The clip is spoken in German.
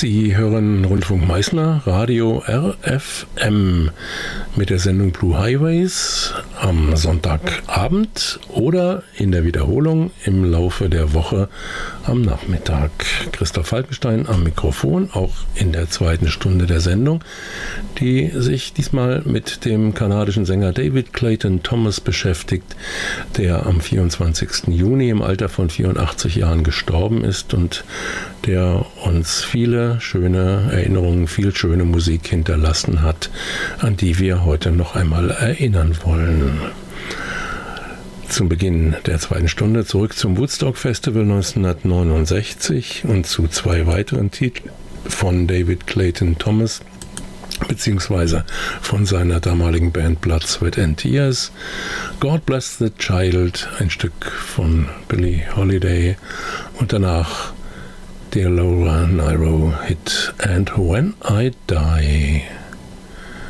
Sie hören Rundfunk Meißner, Radio RFM mit der Sendung Blue Highways am Sonntagabend oder in der Wiederholung im Laufe der Woche am Nachmittag. Christoph Falkenstein am Mikrofon, auch in der zweiten Stunde der Sendung, die sich diesmal mit dem kanadischen Sänger David Clayton Thomas beschäftigt, der am 24. Juni im Alter von 84 Jahren gestorben ist und der uns viele schöne Erinnerungen, viel schöne Musik hinterlassen hat, an die wir heute noch einmal erinnern wollen. Zum Beginn der zweiten Stunde zurück zum Woodstock Festival 1969 und zu zwei weiteren Titeln von David Clayton Thomas beziehungsweise von seiner damaligen Band Blood, Sweat and Tears. God Bless the Child, ein Stück von Billie Holiday, und danach der Laura Nyro Hit And When I Die.